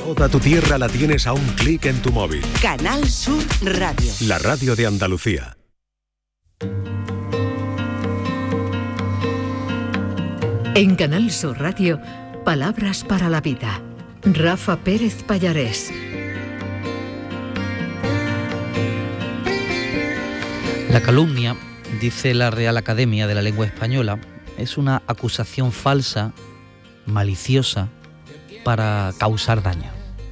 Toda tu tierra la tienes a un clic en tu móvil. Canal Sur Radio. La radio de Andalucía. En Canal Sur Radio, Palabras para la Vida. Rafa Pérez Pallarés. La calumnia, dice la Real Academia de la Lengua Española, es una acusación falsa, maliciosa, para causar daño.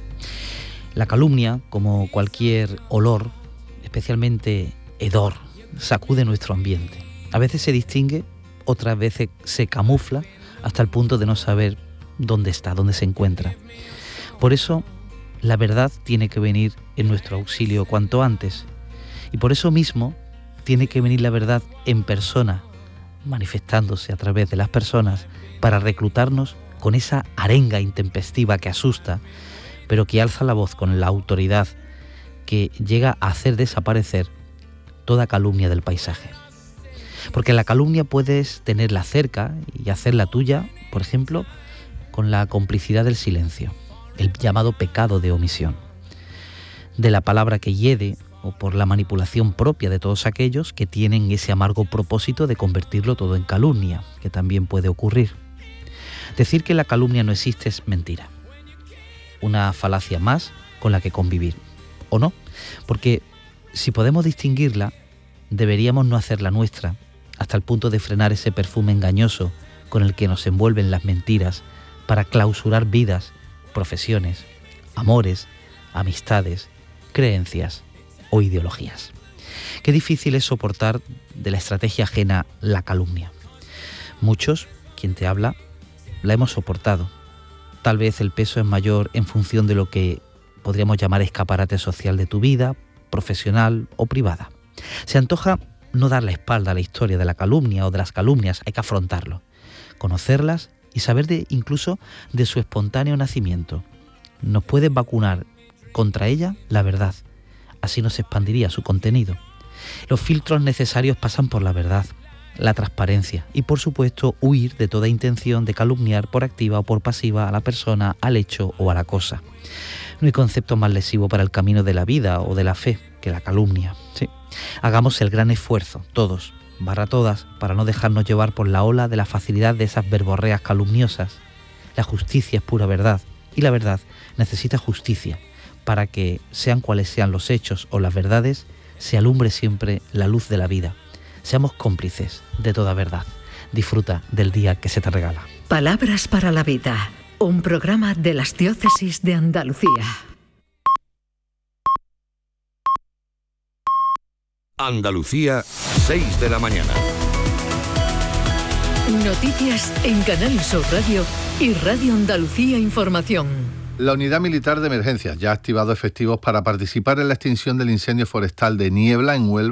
La calumnia, como cualquier olor, especialmente hedor, sacude nuestro ambiente. A veces se distingue, otras veces se camufla hasta el punto de no saber dónde está, dónde se encuentra. Por eso, la verdad tiene que venir en nuestro auxilio cuanto antes. Y por eso mismo, tiene que venir la verdad en persona, manifestándose a través de las personas, para reclutarnos con esa arenga intempestiva que asusta, pero que alza la voz con la autoridad que llega a hacer desaparecer toda calumnia del paisaje. Porque la calumnia puedes tenerla cerca y hacerla tuya, por ejemplo, con la complicidad del silencio, el llamado pecado de omisión, de la palabra que hiede, o por la manipulación propia de todos aquellos que tienen ese amargo propósito de convertirlo todo en calumnia, que también puede ocurrir. Decir que la calumnia no existe es mentira, una falacia más con la que convivir, ¿o no? Porque si podemos distinguirla, deberíamos no hacerla nuestra, hasta el punto de frenar ese perfume engañoso con el que nos envuelven las mentiras para clausurar vidas, profesiones, amores, amistades, creencias o ideologías. Qué difícil es soportar de la estrategia ajena la calumnia. Muchos, quien te habla, la hemos soportado. Tal vez el peso es mayor en función de lo que podríamos llamar escaparate social de tu vida, profesional o privada. Se antoja no dar la espalda a la historia de la calumnia o de las calumnias, hay que afrontarlo, conocerlas y saber incluso de su espontáneo nacimiento. Nos puede vacunar contra ella la verdad. Así no se expandiría su contenido. Los filtros necesarios pasan por la verdad, la transparencia y, por supuesto, huir de toda intención de calumniar por activa o por pasiva a la persona, al hecho o a la cosa. No hay concepto más lesivo para el camino de la vida o de la fe que la calumnia. Sí. Hagamos el gran esfuerzo, todos, todas, para no dejarnos llevar por la ola de la facilidad de esas verborreas calumniosas. La justicia es pura verdad y la verdad necesita justicia, para que, sean cuales sean los hechos o las verdades, se alumbre siempre la luz de la vida. Seamos cómplices de toda verdad. Disfruta del día que se te regala. Palabras para la Vida, un programa de las Diócesis de Andalucía. Andalucía, 6 de la mañana. Noticias en Canal Sur Radio y Radio Andalucía Información. La Unidad Militar de Emergencias ya ha activado efectivos para participar en la extinción del incendio forestal de Niebla en Huelva.